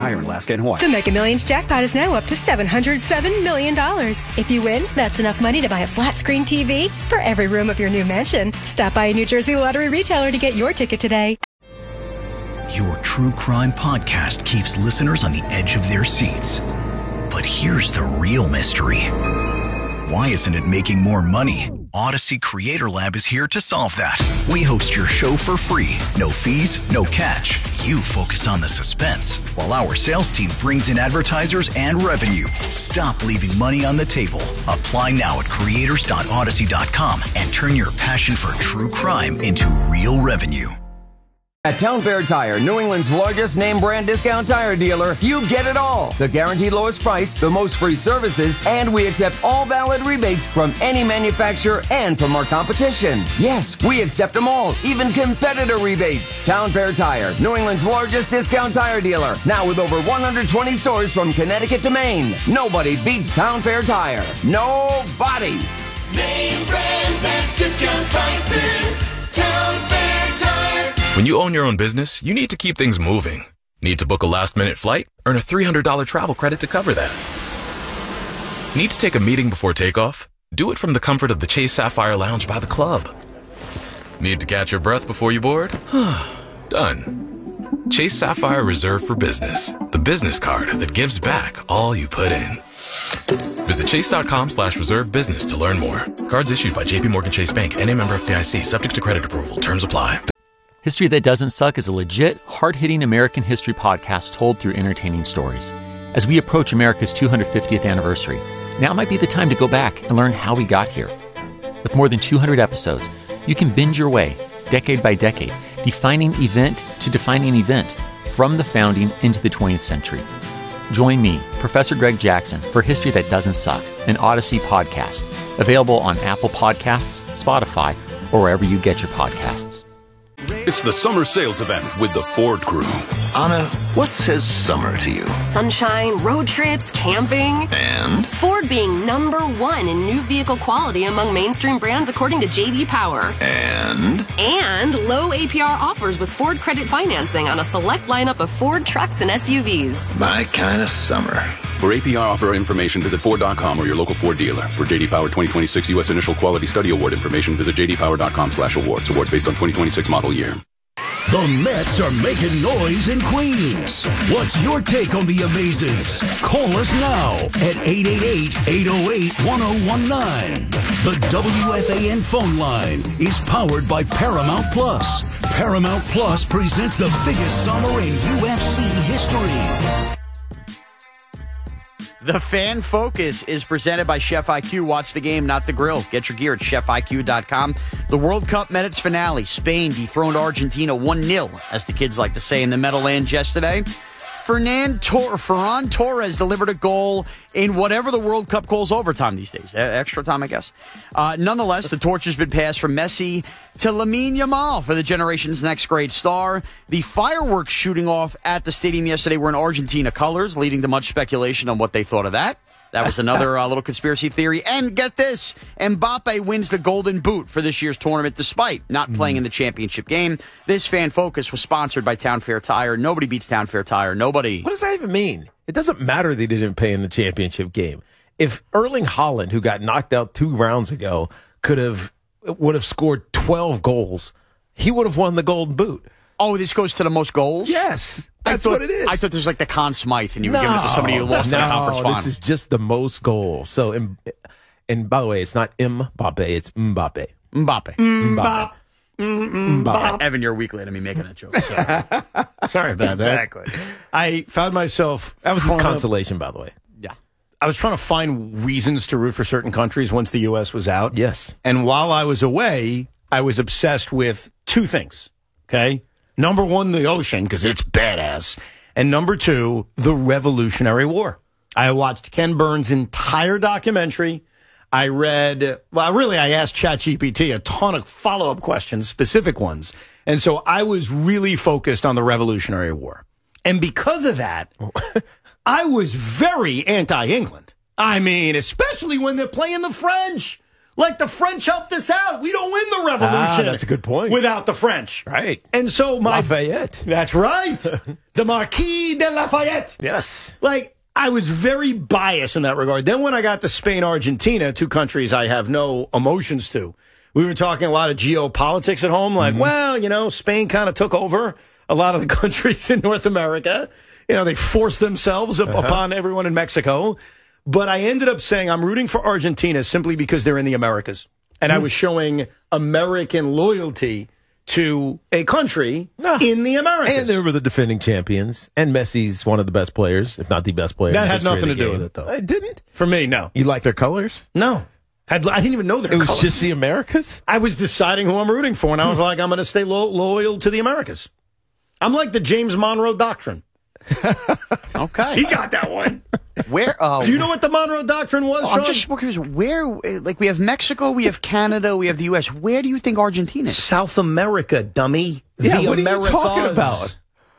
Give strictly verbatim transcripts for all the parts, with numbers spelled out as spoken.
Higher in Alaska and Hawaii. The Mega Millions jackpot is now up to seven hundred seven million dollars. If you win, that's enough money to buy a flat-screen T V for every room of your new mansion. Stop by a New Jersey lottery retailer to get your ticket today. Your true crime podcast keeps listeners on the edge of their seats. But here's the real mystery. Why isn't it making more money? Odyssey Creator Lab is here to solve that. We host your show for free. No fees, no catch. You focus on the suspense, while our sales team brings in advertisers and revenue. Stop leaving money on the table. Apply now at creators dot odyssey dot com and turn your passion for true crime into real revenue. At Town Fair Tire, New England's largest name brand discount tire dealer, you get it all. The guaranteed lowest price, the most free services, and we accept all valid rebates from any manufacturer and from our competition. Yes, we accept them all, even competitor rebates. Town Fair Tire, New England's largest discount tire dealer, now with over one hundred twenty stores from Connecticut to Maine. Nobody beats Town Fair Tire. Nobody. Name brands at discount prices. Town Fair Tire. When you own your own business, you need to keep things moving. Need to book a last-minute flight? Earn a three hundred dollars travel credit to cover that. Need to take a meeting before takeoff? Do it from the comfort of the Chase Sapphire Lounge by the club. Need to catch your breath before you board? Done. Chase Sapphire Reserve for Business, the business card that gives back all you put in. Visit chase.com slash reserve business to learn more. Cards issued by J P Morgan Chase Bank, N A member F D I C, subject to credit approval. Terms apply. History That Doesn't Suck is a legit, hard-hitting American history podcast told through entertaining stories. As we approach America's two hundred fiftieth anniversary, now might be the time to go back and learn how we got here. With more than two hundred episodes, you can binge your way, decade by decade, defining event to defining event, from the founding into the twentieth century. Join me, Professor Greg Jackson, for History That Doesn't Suck, an Odyssey podcast, available on Apple Podcasts, Spotify, or wherever you get your podcasts. It's the summer sales event with the Ford Crew. Anna, what says summer to you? Sunshine, road trips, camping. And? Ford being number one in new vehicle quality among mainstream brands according to J D Power. And? And low A P R offers with Ford credit financing on a select lineup of Ford trucks and S U Vs. My kind of summer. For A P R offer information, visit Ford dot com or your local Ford dealer. For J D Power twenty twenty-six U S Initial Quality Study Award information, visit j d power dot com slash awards. Awards based on twenty twenty-six model year. The Mets are making noise in Queens. What's your take on the Amazings? Call us now at eight eight eight, eight oh eight, one oh one nine. The W F A N phone line is powered by Paramount Plus. Paramount Plus presents the biggest summer in U F C history. The Fan Focus is presented by Chef I Q. Watch the game, not the grill. Get your gear at chef I Q dot com. The World Cup met its finale. Spain dethroned Argentina one nil, as the kids like to say in the Meadowlands yesterday. Fernan Tor- Ferran Torres delivered a goal in whatever the World Cup calls overtime these days. Extra time, I guess. Uh, nonetheless, the torch has been passed from Messi to Lamine Yamal for the generation's next great star. The fireworks shooting off at the stadium yesterday were in Argentina colors, leading to much speculation on what they thought of that. That was another uh, little conspiracy theory. And get this, Mbappe wins the Golden Boot for this year's tournament despite not mm. playing in the championship game. This Fan Focus was sponsored by Town Fair Tire. Nobody beats Town Fair Tire. Nobody. What does that even mean? It doesn't matter they didn't play in the championship game. If Erling Haaland, who got knocked out two rounds ago, could have would have scored twelve goals, he would have won the Golden Boot. Oh, this goes to the most goals? Yes. That's thought, what it is. I thought this was like the Conn Smythe, and you no, were giving it to somebody who lost no, in the conference final. This is just the most goals. So, and, and by the way, it's not Mbappe, it's Mbappe. Mbappe. Mbappe. Mbappe. Mbappe. Evan, you're a week late at me making that joke. So. Sorry about that. Exactly. I found myself... That was his consolation, by the way. Yeah. I was trying to find reasons to root for certain countries once the U S was out. Yes. And while I was away, I was obsessed with two things, okay? Number one, the ocean, because it's badass. And number two, the Revolutionary War. I watched Ken Burns' entire documentary. I read, well, really, I asked ChatGPT a ton of follow-up questions, specific ones. And so I was really focused on the Revolutionary War. And because of that, I was very anti-England. I mean, especially when they're playing the French. Like the French helped us out. We don't win the revolution. Ah, that's a good point. Without the French. Right. And so my... Lafayette. That's right. The Marquis de Lafayette. Yes. Like, I was very biased in that regard. Then when I got to Spain, Argentina, two countries I have no emotions to, we were talking a lot of geopolitics at home. Like, mm-hmm. well, you know, Spain kind of took over a lot of the countries in North America. You know, they forced themselves up uh-huh. upon everyone in Mexico. But I ended up saying I'm rooting for Argentina simply because they're in the Americas. And mm. I was showing American loyalty to a country no. in the Americas. And they were the defending champions. And Messi's one of the best players, if not the best player. That had nothing to do with it, though. It didn't? For me, no. You like their colors? No. Had, I didn't even know their colors. It colors. was just the Americas? I was deciding who I'm rooting for, and I was like, I'm going to stay lo- loyal to the Americas. I'm like the James Monroe Doctrine. Okay. He got that one. Where? Uh, Do you know what the Monroe Doctrine was, oh, Sean? I'm just curious. Where? Like, we have Mexico, we have Canada, we have the U S. Where do you think Argentina is? South America, dummy. Yeah, the what Americas. are you talking about?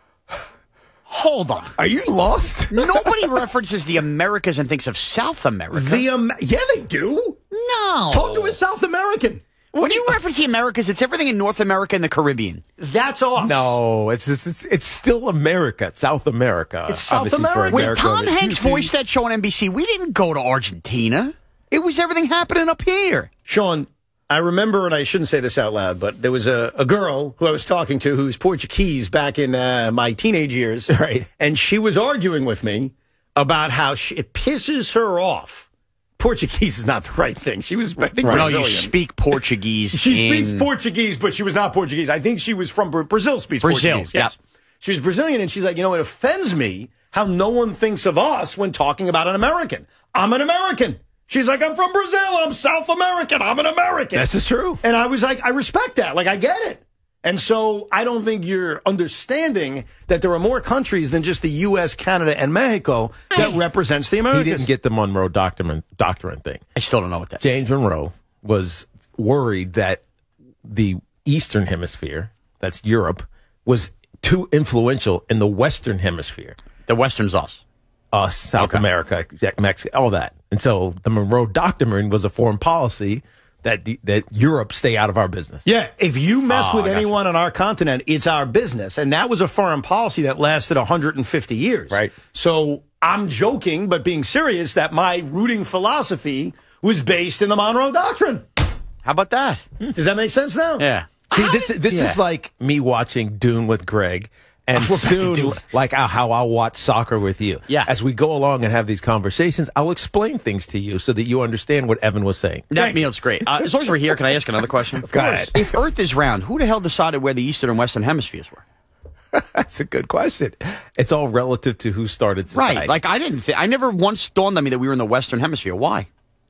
Hold on. Are you lost? Nobody references the Americas and thinks of South America. The um, Yeah, they do. No. Talk to a South American. When you reference the Americas, it's everything in North America and the Caribbean. That's us. No, it's just it's it's still America, South America. It's South America. When Tom Hanks voiced that show on N B C, we didn't go to Argentina. It was everything happening up here. Sean, I remember, and I shouldn't say this out loud, but there was a, a girl who I was talking to who was Portuguese back in uh, my teenage years. Right. And she was arguing with me about how she, it pisses her off. Portuguese is not the right thing. She was, I think, right. Brazilian. No, you speak Portuguese. She in... speaks Portuguese, but she was not Portuguese. I think she was from Brazil. Speaks Brazil, Portuguese. Yes, yeah. She was Brazilian, and she's like, you know, it offends me how no one thinks of us when talking about an American. I'm an American. She's like, I'm from Brazil. I'm South American. I'm an American. This is true. And I was like, I respect that. Like, I get it. And so I don't think you're understanding that there are more countries than just the U S, Canada, and Mexico that represents the Americas. He didn't get the Monroe Doctrine, doctrine thing. I still don't know what that is. James Monroe was worried that the Eastern Hemisphere, that's Europe, was too influential in the Western Hemisphere. The Western's us. Us, South okay. America, Mexico, all that. And so the Monroe Doctrine was a foreign policy that the, that Europe stay out of our business. Yeah, if you mess oh, with anyone on our continent, it's our business. And that was a foreign policy that lasted one hundred fifty years. Right. So I'm joking, but being serious, that my rooting philosophy was based in the Monroe Doctrine. How about that? Does that make sense now? Yeah. See, this, this yeah. is like me watching Dune with Greg. And soon, like how I'll watch soccer with you. Yeah. As we go along and have these conversations, I'll explain things to you so that you understand what Evan was saying. That means great. Uh, as long as we're here, can I ask another question? Of Go ahead. If Earth is round, who the hell decided where the Eastern and Western hemispheres were? That's a good question. It's all relative to who started society. Right. Like, I didn't th- I never once dawned on me that we were in the Western hemisphere. Why?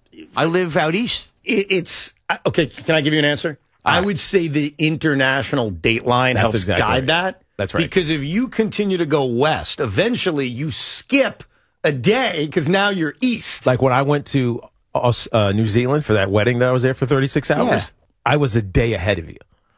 I live out east. It, it's, okay, can I give you an answer? I would say the international date line That's helps exactly guide right. that. That's right. Because if you continue to go west, eventually you skip a day because now you're east. Like when I went to uh, New Zealand for that wedding that I was there for thirty-six hours, Yeah. I was a day ahead of you.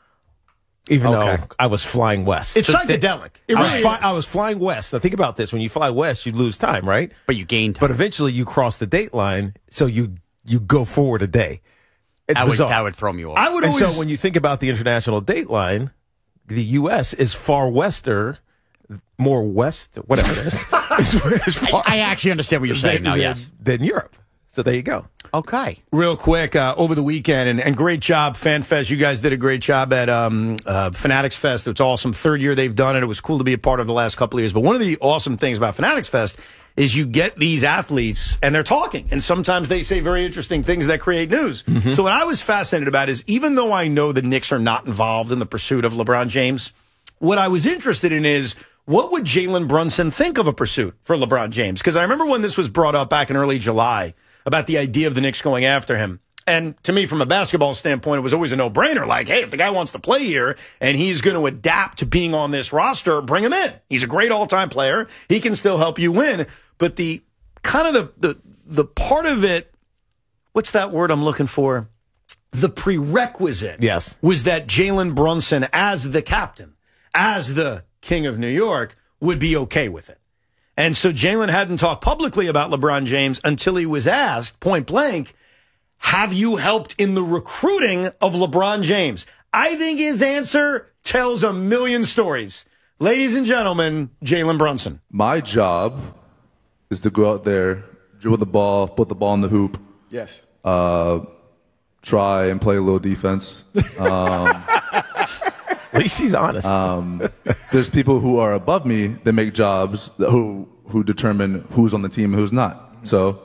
Even Okay. though I was flying west. It's psychedelic. It I, really was fly, is. I was flying west. Now think about this. When you fly west, you lose time, right? But you gain time. But eventually you cross the date line, so you, you go forward a day. It's that would, bizarre. that would throw me off. I would And always. so when you think about the international date line, the U S is far wester, more west, whatever it is. is, is far, I, I actually understand what you're saying than, now, yes. Than Europe. So there you go. Okay. Real quick, uh, over the weekend, and, and great job, FanFest. You guys did a great job at um, uh, Fanatics Fest. It's awesome. Third year they've done it. It was cool to be a part of the last couple of years. But one of the awesome things about Fanatics Fest is you get these athletes, and they're talking. And sometimes they say very interesting things that create news. Mm-hmm. So what I was fascinated about is, even though I know the Knicks are not involved in the pursuit of LeBron James, what I was interested in is, what would Jalen Brunson think of a pursuit for LeBron James? Because I remember when this was brought up back in early July, about the idea of the Knicks going after him. And to me, from a basketball standpoint, it was always a no-brainer. Like, hey, if the guy wants to play here and he's going to adapt to being on this roster, bring him in. He's a great all-time player. He can still help you win. But the kind of the, the, the part of it, what's that word I'm looking for? The prerequisite Yes. was that Jalen Brunson, as the captain, as the king of New York, would be okay with it. And so Jalen hadn't talked publicly about LeBron James until he was asked point blank, have you helped in the recruiting of LeBron James? I think his answer tells a million stories. Ladies and gentlemen, Jalen Brunson. My job is to go out there, dribble the ball, put the ball in the hoop. Yes. Uh, try and play a little defense. Um, At least he's honest. Um, there's people who are above me that make jobs that who who determine who's on the team and who's not. So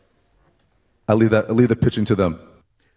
I leave that I leave the pitching to them.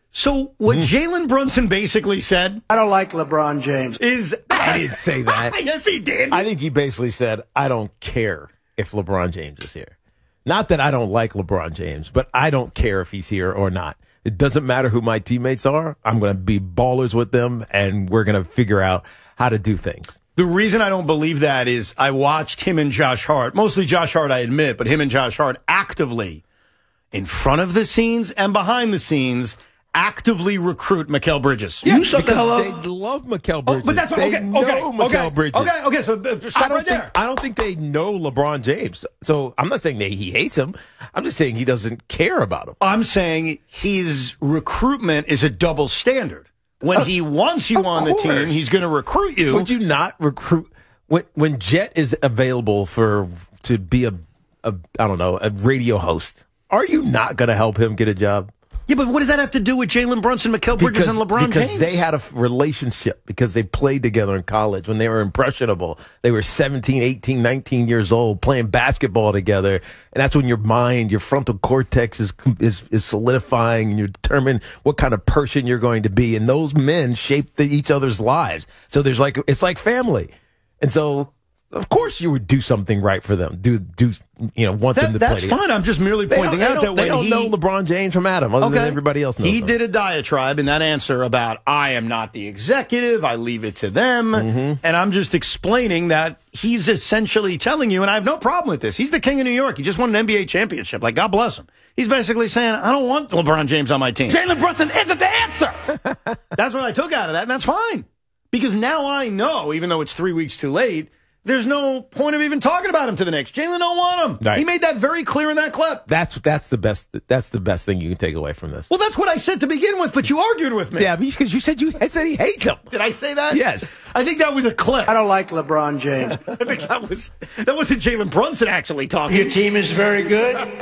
So what Jalen Brunson basically said, I don't like LeBron James, is I didn't say that. Yes, he did. I think he basically said, I don't care if LeBron James is here. Not that I don't like LeBron James, but I don't care if he's here or not. It doesn't matter who my teammates are. I'm going to be ballers with them, and we're going to figure out how to do things. The reason I don't believe that is I watched him and Josh Hart, mostly Josh Hart, I admit, but him and Josh Hart actively, in front of the scenes and behind the scenes, actively recruit Mikal Bridges. Yeah, because they love Mikal Bridges. Oh, but that's what, they okay, know okay, Mikal okay, Bridges. okay, okay, so uh, stop I don't right think, there. I don't think they know LeBron James. So I'm not saying that he hates him. I'm just saying he doesn't care about him. I'm saying his recruitment is a double standard. When he wants you on the team, he's going to recruit you. Would you not recruit when when Jet is available for to be a, a I don't know, a radio host? Are you not going to help him get a job? Yeah, but what does that have to do with Jalen Brunson, Mikal Bridges, Because, and LeBron because James? they had a f- relationship because they played together in college when they were impressionable. They were seventeen, eighteen, nineteen years old playing basketball together. And that's when your mind, your frontal cortex is, is, is solidifying and you determine what kind of person you're going to be. And those men shape the, each other's lives. So there's like, it's like family. And so, of course you would do something right for them. Do, do, you know, want That- them to that's play together. fine. I'm just merely They pointing don't- they out don't- that they when don't he- know LeBron James from Adam, other than everybody else knows He him. did a diatribe in that answer about, I am not the executive, I leave it to them. Mm-hmm. And I'm just explaining that he's essentially telling you, and I have no problem with this, he's the king of New York. He just won an N B A championship. Like, God bless him. He's basically saying, I don't want LeBron James on my team. Jalen Brunson isn't the answer. That's what I took out of that, and that's fine. Because now I know, even though it's three weeks too late, there's no point of even talking about him to the Knicks. Jalen don't want him. Right. He made that very clear in that clip. That's that's the best. That's the best thing you can take away from this. Well, that's what I said to begin with, but you argued with me. Yeah, because you said you said he hates him. Did I say that? Yes. I think that was a clip. I don't like LeBron James. I think that was that wasn't Jalen Brunson actually talking. Your team is very good.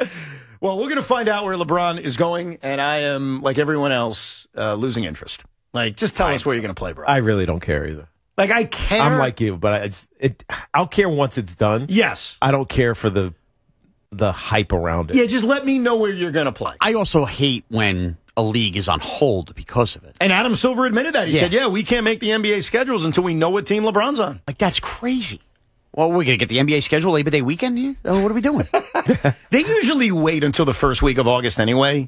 Well, we're going to find out where LeBron is going, and I am, like everyone else, uh, losing interest. Like, just tell us where you're going to play, bro. I really don't care either. Like, I care. I'm like you, but I just, it. I'll care once it's done. Yes. I don't care for the the hype around it. Yeah, just let me know where you're going to play. I also hate when a league is on hold because of it. And Adam Silver admitted that. He Yeah. said, yeah, we can't make the N B A schedules until we know what team LeBron's on. Like, that's crazy. Well, we're going to get the N B A schedule Labor Day weekend here? Uh, What are we doing? They usually wait until the first week of August anyway,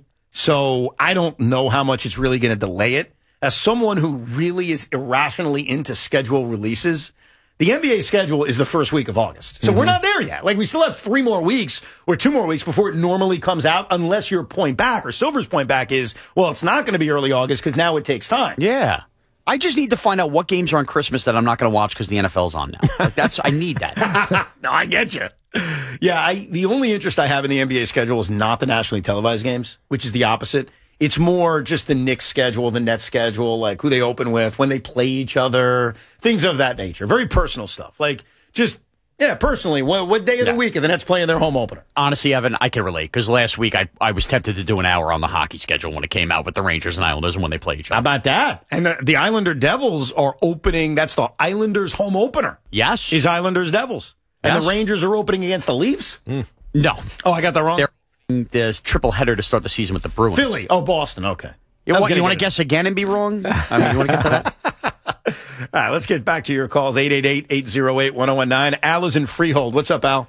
so I don't know how much it's really going to delay it. As someone who really is irrationally into schedule releases, the N B A schedule is the first week of August. So Mm-hmm. we're not there yet. Like, we still have three more weeks or two more weeks before it normally comes out, unless your point back or Silver's point back is, well, it's not going to be early August because now it takes time. Yeah. I just need to find out what games are on Christmas that I'm not going to watch because the N F L's on now. Like, that's I need that. No, I get you. Yeah, I, the only interest I have in the N B A schedule is not the nationally televised games, which is the opposite. It's more just the Knicks schedule, the Nets schedule, like who they open with, when they play each other, things of that nature. Very personal stuff. Like, just, yeah, personally, what, what day of the week are the Nets playing their home opener? Honestly, Evan, I can relate because last week I, I was tempted to do an hour on the hockey schedule when it came out with the Rangers and Islanders and when they play each How other. about that? And the, the Islander Devils are opening, that's the Islanders home opener. Yes. Is Islanders Devils. And Yes. the Rangers are opening against the Leafs? No. Oh, I got that wrong? They're the triple header to start the season with the Bruins. Philly. Oh, Boston. Okay. You, I was want, gonna you want to get it. guess again and be wrong? I mean, you want to get to that? All right, let's get back to your calls. eight eight eight, eight oh eight, one oh one nine. Al is in Freehold. What's up, Al?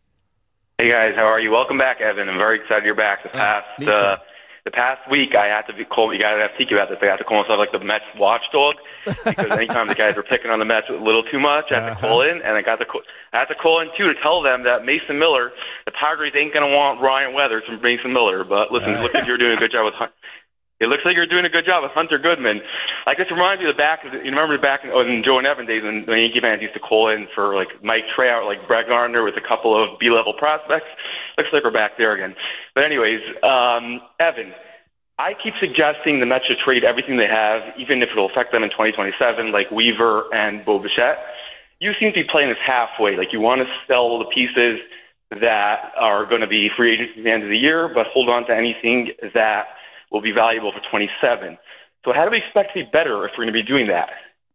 Hey guys, how are you? Welcome back, Evan. I'm very excited you're back. The past me too. uh, the past week, I had to be call. You guys have to think about this. I had to call myself like the Mets watchdog because anytime the guys were picking on the Mets a little too much, I had to call in, and I got to call, I had to call in too to tell them that Mason Miller, the Tigers ain't gonna want Ryan Weathers from Mason Miller. But listen, it looks like you're doing a good job with. Hun- It looks like you're doing a good job with Hunter Goodman. Like, this reminds me of the back of the, you remember back in, oh, in Joe and Evan days when the Yankee fans used to call in for like Mike Trout, like Brett Gardner with a couple of B-level prospects. Looks like we're back there again. But anyways, um, Evan, I keep suggesting the Mets should trade everything they have, even if it'll affect them in twenty twenty-seven, like Weaver and Bo Bichette. You seem to be playing this halfway. Like you want to sell the pieces that are going to be free agents at the end of the year, but hold on to anything that will be valuable for twenty-seven. So how do we expect to be better if we're going to be doing that?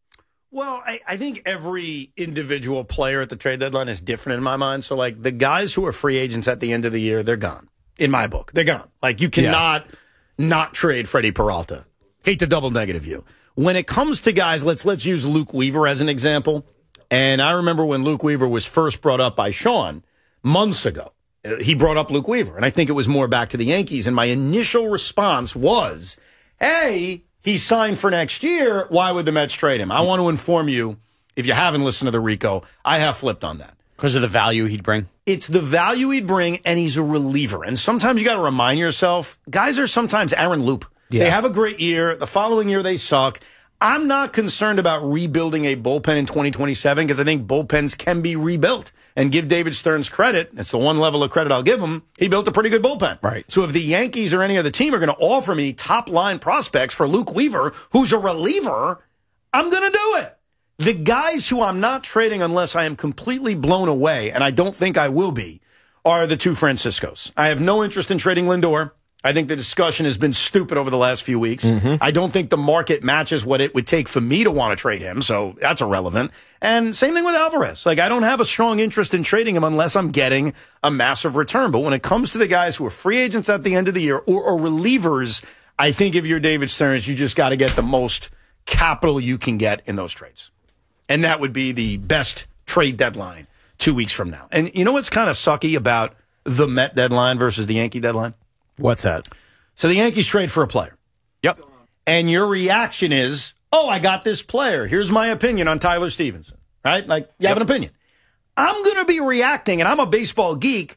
Well, I, I think every individual player at the trade deadline is different in my mind. So, like, the guys who are free agents at the end of the year, they're gone. In my book, they're gone. Like, you cannot yeah. not trade Freddie Peralta. Hate to double negative you. When it comes to guys, let's let's use Luke Weaver as an example. And I remember when Luke Weaver was first brought up by Sean months ago. He brought up Luke Weaver, and I think it was more back to the Yankees. And my initial response was, hey, he's signed for next year. Why would the Mets trade him? I want to inform you, if you haven't listened to the Rico, I have flipped on that. Because of the value he'd bring? It's the value he'd bring, and he's a reliever. And sometimes you got to remind yourself, guys are sometimes Aaron Loop. Yeah. They have a great year. The following year, they suck. I'm not concerned about rebuilding a bullpen in twenty twenty-seven because I think bullpens can be rebuilt. And give David Stearns credit. It's the one level of credit I'll give him. He built a pretty good bullpen. Right. So if the Yankees or any other team are going to offer me top-line prospects for Luke Weaver, who's a reliever, I'm going to do it. The guys who I'm not trading unless I am completely blown away, and I don't think I will be, are the two Franciscos. I have no interest in trading Lindor. I think the discussion has been stupid over the last few weeks. Mm-hmm. I don't think the market matches what it would take for me to want to trade him, so that's irrelevant. And same thing with Alvarez. Like, I don't have a strong interest in trading him unless I'm getting a massive return. But when it comes to the guys who are free agents at the end of the year or, or relievers, I think if you're David Stearns, you just got to get the most capital you can get in those trades. And that would be the best trade deadline two weeks from now. And you know what's kind of sucky about the Met deadline versus the Yankee deadline? What's that? So the Yankees trade for a player. Yep. And your reaction is, oh, I got this player. Here's my opinion on Tyler Stevenson. Right? Like, you yep. have an opinion. I'm going to be reacting, and I'm a baseball geek,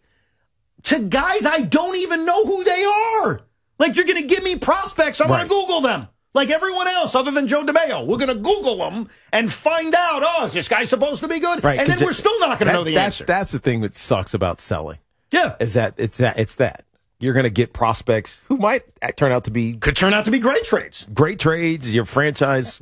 to guys I don't even know who they are. Like, you're going to give me prospects. I'm right. going to Google them. Like everyone else other than Joe DeMayo. We're going to Google them and find out, oh, is this guy supposed to be good? Right, and then we're still not going to know the that's, answer. That's the thing that sucks about selling. Yeah. Is that it's that it's that. You're going to get prospects who might turn out to be... Could turn out to be great trades. Great trades, your franchise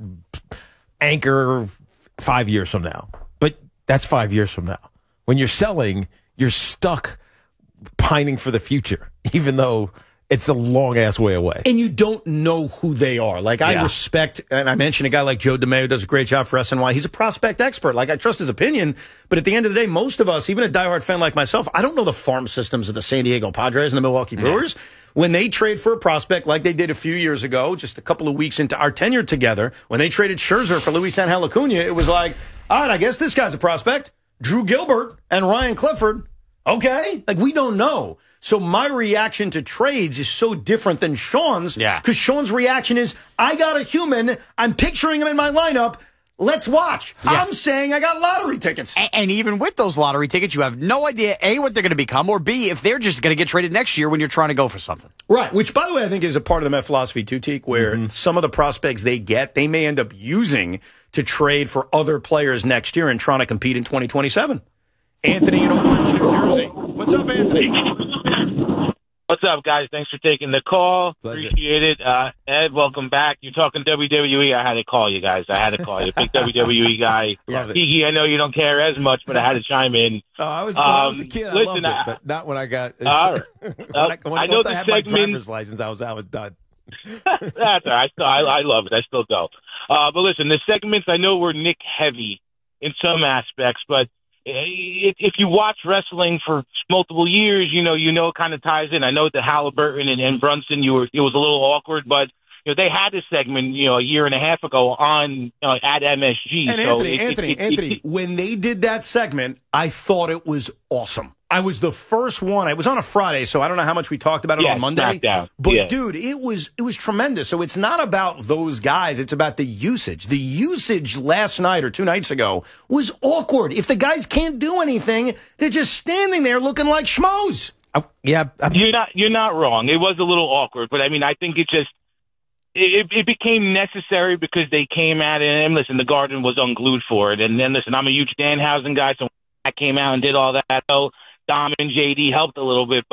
anchor five years from now. But that's five years from now. When you're selling, you're stuck pining for the future, even though it's a long-ass way away. And you don't know who they are. Like, I yeah. respect, and I mentioned a guy like Joe DeMayo does a great job for S N Y. He's a prospect expert. Like, I trust his opinion. But at the end of the day, most of us, even a diehard fan like myself, I don't know the farm systems of the San Diego Padres and the Milwaukee Brewers. Yeah. When they trade for a prospect like they did a few years ago, just a couple of weeks into our tenure together, when they traded Scherzer for Luis Angel Acuna, it was like, all right, I guess this guy's a prospect. Drew Gilbert and Ryan Clifford. Okay. Like, we don't know. So my reaction to trades is so different than Sean's. Yeah. Because Sean's reaction is, I got a human. I'm picturing him in my lineup. Let's watch. Yeah. I'm saying I got lottery tickets. And, and even with those lottery tickets, you have no idea, A, what they're going to become, or B, if they're just going to get traded next year when you're trying to go for something. Right. Which, by the way, I think is a part of the Met philosophy too, Teak, where mm-hmm. some of the prospects they get, they may end up using to trade for other players next year and trying to compete in twenty twenty-seven. Anthony in Oak Ridge, New Jersey. What's up, Anthony? What's up, guys? Thanks for taking the call. Pleasure. Appreciate it. Uh, Ed, welcome back. You're talking W W E. I had to call you guys. I had to call you. Big W W E guy. Love it. Kiki, I know you don't care as much, but I had to chime in. Oh, I was, um, when I was a kid, I listen, loved it, but not when I got... All right. when I, when, I know once the I had segment, my driver's license, I was, I was done. That's all right. I, still, I, I love it. I still go. Uh, but listen, the segments, I know we're Nick heavy in some aspects, but if you watch wrestling for multiple years, you know, you know, it kind of ties in. I know that Halliburton and, and Brunson, you were, it was a little awkward, but you know, they had this segment, you know, a year and a half ago on uh, at M S G. And so Anthony, it, Anthony, it, it, Anthony, it, when they did that segment, I thought it was awesome. I was the first one. It was on a Friday, so I don't know how much we talked about it yeah, on Monday. Down. But yeah. dude, it was it was tremendous. So it's not about those guys; it's about the usage. The usage last night or two nights ago was awkward. If the guys can't do anything, they're just standing there looking like schmoes. Uh, yeah, I'm- you're not you're not wrong. It was a little awkward, but I mean, I think it just it, it became necessary because they came at it. And listen, the Garden was unglued for it. And then listen, I'm a huge Danhausen guy, so I came out and did all that. So Dom and J D helped a little bit, but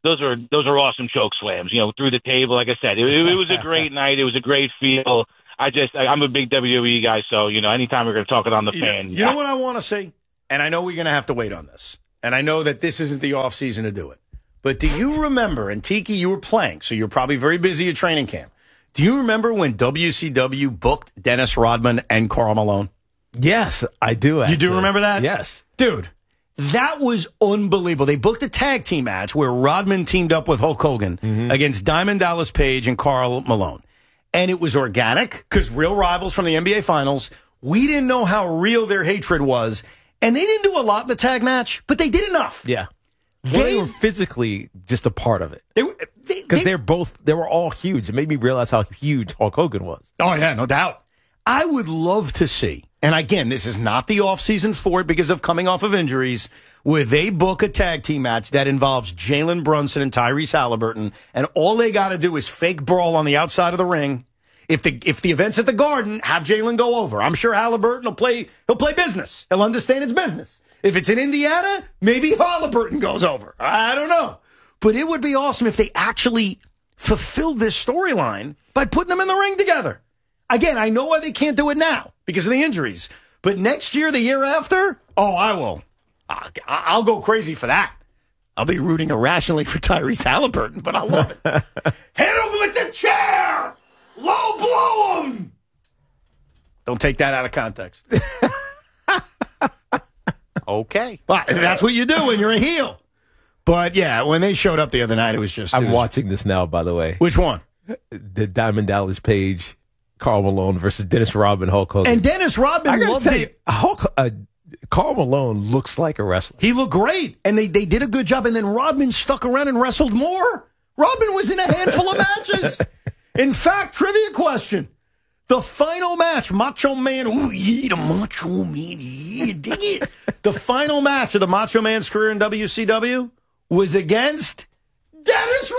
those are those are awesome choke slams. You know, through the table. Like I said, it, it was a great night. It was a great feel. I just I, I'm a big W W E guy, so you know, anytime we're going to talk it on the You fan. know, you know what I want to see? And I know we're going to have to wait on this. And I know that this isn't the off season to do it. But do you remember, and Tiki, you were playing, so you're probably very busy at training camp. Do you remember when W C W booked Dennis Rodman and Karl Malone? Yes, I do. Actually. You do remember that? Yes. Dude, that was unbelievable. They booked a tag team match where Rodman teamed up with Hulk Hogan mm-hmm. against Diamond Dallas Page and Karl Malone. And it was organic because real rivals from the N B A Finals. We didn't know how real their hatred was. And they didn't do a lot in the tag match, but they did enough. Yeah. Well, they, they were physically just a part of it. Because they, they, they're both, they were all huge. It made me realize how huge Hulk Hogan was. Oh, yeah, no doubt. I would love to see, and again, this is not the offseason for it because of coming off of injuries, where they book a tag team match that involves Jalen Brunson and Tyrese Halliburton, and all they got to do is fake brawl on the outside of the ring. If the if the event's at the Garden, have Jalen go over. I'm sure Halliburton will play, he'll play business. He'll understand it's business. If it's in Indiana, maybe Halliburton goes over. I don't know. But it would be awesome if they actually fulfilled this storyline by putting them in the ring together. Again, I know why they can't do it now because of the injuries. But next year, the year after, oh, I will. I'll go crazy for that. I'll be rooting irrationally for Tyrese Halliburton, but I love it. Hit him with the chair! Low blow him! Don't take that out of context. Okay. Well, that's what you do when you're a heel. But, yeah, when they showed up the other night, it was just... I'm it was, watching this now, by the way. Which one? The Diamond Dallas Page, Karl Malone versus Dennis Rodman, Hulk Hogan. And Dennis Rodman loved tell it. You, Hulk, uh, Karl Malone looks like a wrestler. He looked great, and they, they did a good job. And then Rodman stuck around and wrestled more. Rodman was in a handful of matches. In fact, trivia question. The final match, Macho Man, ooh, yeah, the Macho Man, yeah, dig it. The final match of the Macho Man's career in W C W was against Dennis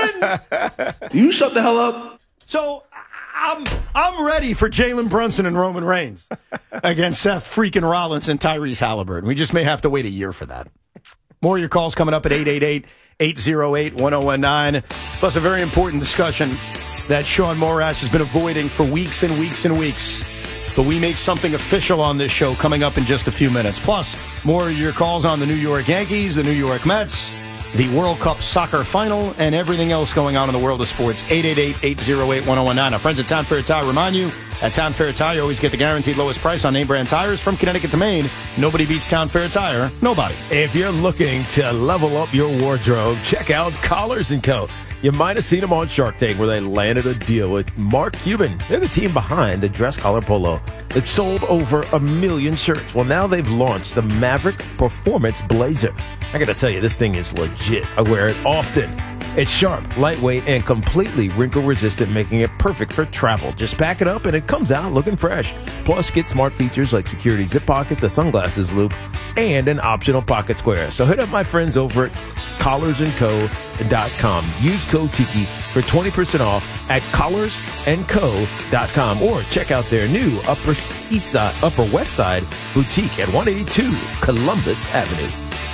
Rodman. You shut the hell up. So I'm I'm ready for Jalen Brunson and Roman Reigns against Seth freaking Rollins and Tyrese Halliburton. We just may have to wait a year for that. More of your calls coming up at eight eight eight, eight oh eight, one oh one nine. Plus a very important discussion that Sean Morash has been avoiding for weeks and weeks and weeks. But we make something official on this show coming up in just a few minutes. Plus, more of your calls on the New York Yankees, the New York Mets, the World Cup soccer final, and everything else going on in the world of sports. eight eight eight, eight oh eight, one oh one nine. Our friends at Town Fair Tire remind you, at Town Fair Tire, you always get the guaranteed lowest price on name brand tires from Connecticut to Maine. Nobody beats Town Fair Tire. Nobody. If you're looking to level up your wardrobe, check out Collars and Co. You might have seen them on Shark Tank where they landed a deal with Mark Cuban. They're the team behind the dress collar polo that sold over a million shirts. Well, now they've launched the Maverick Performance Blazer. I got to tell you, this thing is legit. I wear it often. It's sharp, lightweight, and completely wrinkle-resistant, making it perfect for travel. Just pack it up, and it comes out looking fresh. Plus, get smart features like security zip pockets, a sunglasses loop, and an optional pocket square. So hit up my friends over at collars and co dot com. Use code Tiki for twenty percent off at collars and co dot com, or check out their new Upper East Side, Upper West Side boutique at one eighty-two Columbus Avenue.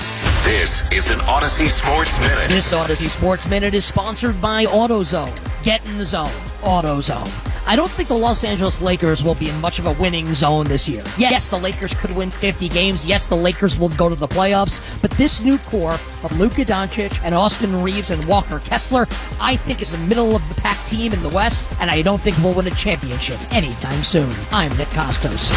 This is an Odyssey Sports Minute. This Odyssey Sports Minute is sponsored by AutoZone. Get in the zone. AutoZone. I don't think the Los Angeles Lakers will be in much of a winning zone this year. Yes, the Lakers could win fifty games. Yes, the Lakers will go to the playoffs. But this new core of Luka Doncic and Austin Reeves and Walker Kessler, I think is a middle-of-the-pack team in the West, and I don't think we'll win a championship anytime soon. I'm Nick Costos.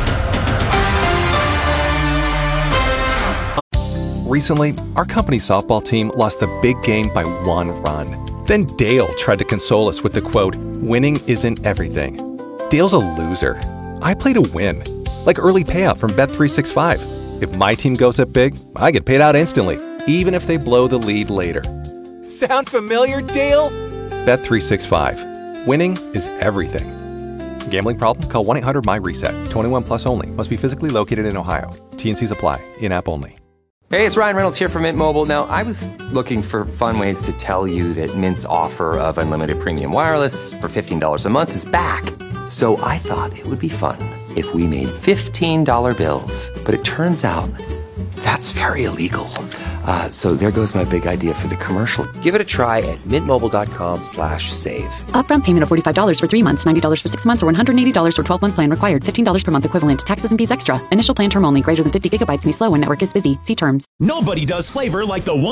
Recently, our company's softball team lost a big game by one run. Then Dale tried to console us with the quote, "Winning isn't everything." Dale's a loser. I play to win. Like early payout from Bet three sixty-five. If my team goes up big, I get paid out instantly, even if they blow the lead later. Sound familiar, Dale? Bet three sixty-five. Winning is everything. Gambling problem? Call one eight hundred my reset. twenty-one plus only. Must be physically located in Ohio. T and C's apply. In-app only. Hey, it's Ryan Reynolds here from Mint Mobile. Now, I was looking for fun ways to tell you that Mint's offer of unlimited premium wireless for fifteen dollars a month is back. So I thought it would be fun if we made fifteen dollar bills. But it turns out that's very illegal. Uh, so there goes my big idea for the commercial. Give it a try at mintmobile.com slash save. Upfront payment of forty-five dollars for three months, ninety dollars for six months, or one hundred eighty dollars for twelve-month plan required. fifteen dollars per month equivalent. Taxes and fees extra. Initial plan term only. Greater than fifty gigabytes may slow when network is busy. See terms. Nobody does flavor like the one